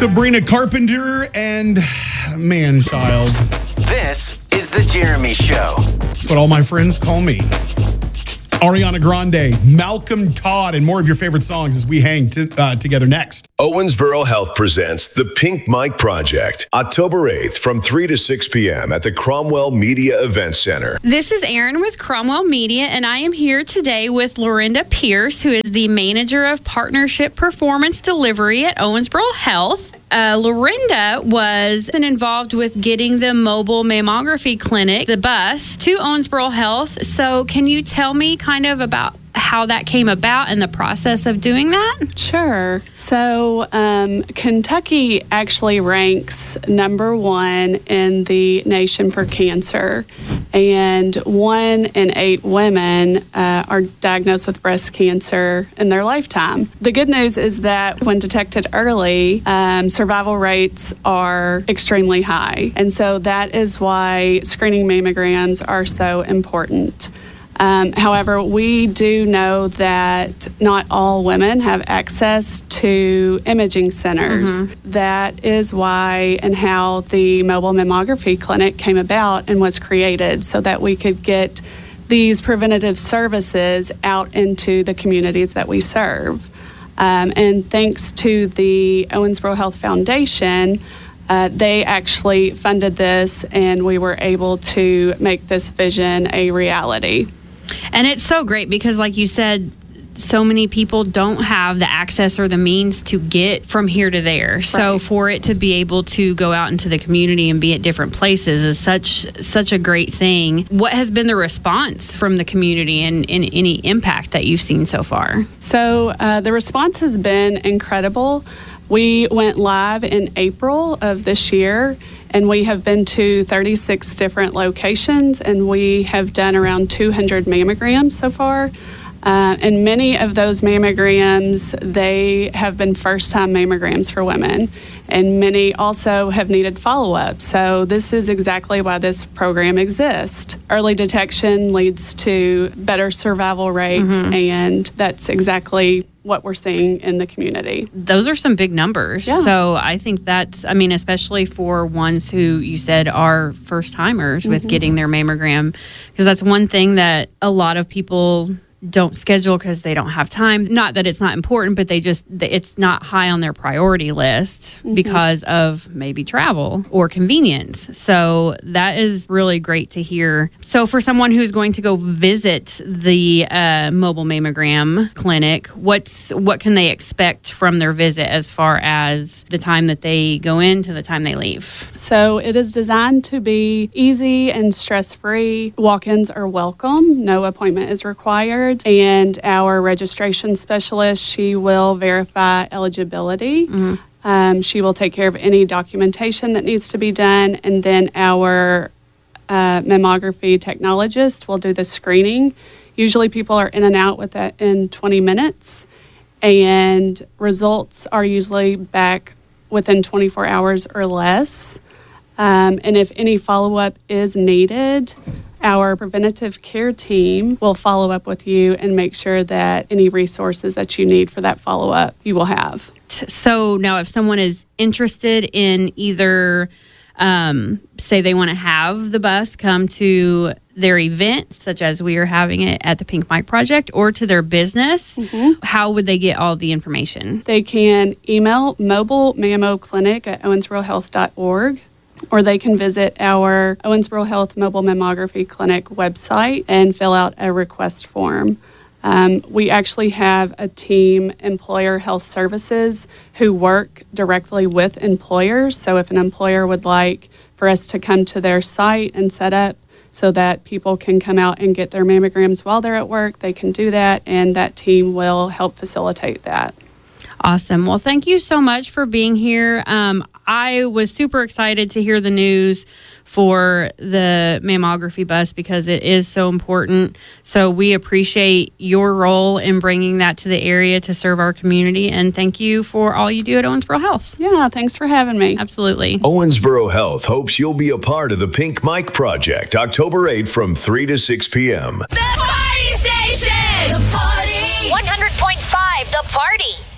Sabrina Carpenter and Man-Child. This is The Jeremy Show. That's what all my friends call me. Ariana Grande, Malcolm Todd, and more of your favorite songs as we hang together next. Owensboro Health presents The Pink Mike Project, October 8th from 3 to 6 p.m. at the Cromwell Media Event Center. This is Erin with Cromwell Media, and I am here today with Lorinda Pierce, who is the Manager of Partnership Performance Delivery at Owensboro Health. Lorinda was involved with getting the mobile mammography clinic, the bus, to Owensboro Health. So can you tell me kind of about how that came about and the process of doing that? Sure. So Kentucky actually ranks number 1 in the nation for cancer, and 1 in 8 women are diagnosed with breast cancer in their lifetime. The good news is that when detected early, survival rates are extremely high, and so that is why screening mammograms are so important. However, we do know that not all women have access to imaging centers. That is why and how the mobile mammography clinic came about and was created, so that we could get these preventative services out into the communities that we serve. And thanks to the Owensboro Health Foundation, they actually funded this, and we were able to make this vision a reality. And it's so great because, like you said, so many people don't have the access or the means to get from here to there. Right. So for it to be able to go out into the community and be at different places is such a great thing. What has been the response from the community and any impact that you've seen so far? So the response has been incredible. We went live in April of this year, and we have been to 36 different locations, and we have done around 200 mammograms so far. And many of those mammograms, they have been first-time mammograms for women, and many also have needed follow-up. So this is exactly why this program exists. Early detection leads to better survival rates, and that's exactly what we're seeing in the community. Those are some big numbers. Yeah. So I think that's, especially for ones who you said are first timers with getting their mammogram, because that's one thing that a lot of people don't schedule because they don't have time. Not that it's not important, but it's not high on their priority list because of maybe travel or convenience. So that is really great to hear. So for someone who's going to go visit the mobile mammogram clinic, what can they expect from their visit as far as the time that they go in to the time they leave? So it is designed to be easy and stress-free. Walk-ins are welcome. No appointment is required. And our registration specialist, she will verify eligibility. She will take care of any documentation that needs to be done. And then our mammography technologist will do the screening. Usually people are in and out with that in 20 minutes. And results are usually back within 24 hours or less. And if any follow-up is needed, our preventative care team will follow up with you and make sure that any resources that you need for that follow-up you will have. So now if someone is interested in either, say they want to have the bus come to their event, such as we are having it at the Pink Mike Project, or to their business, how would they get all the information? They can email mobilemammo@owensborohealth.org. or they can visit our Owensboro Health Mobile Mammography Clinic website and fill out a request form. We actually have a team, Employer Health Services, who work directly with employers. So if an employer would like for us to come to their site and set up so that people can come out and get their mammograms while they're at work, they can do that, and that team will help facilitate that. Awesome. Well, thank you so much for being here. I was super excited to hear the news for the mammography bus because it is so important. So we appreciate your role in bringing that to the area to serve our community. And thank you for all you do at Owensboro Health. Yeah, thanks for having me. Absolutely. Owensboro Health hopes you'll be a part of the Pink Mike Project, October 8th from 3 to 6 p.m. The Party Station! The Party! 100.5 The Party.